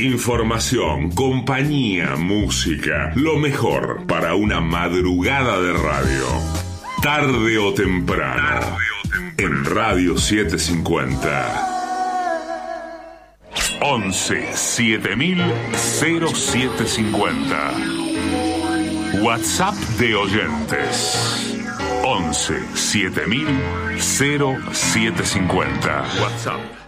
Información, compañía, música, lo mejor para una madrugada de radio. Tarde o temprano, en Radio 750. 11 7000 0750. WhatsApp de oyentes. 11 7000 0750. WhatsApp.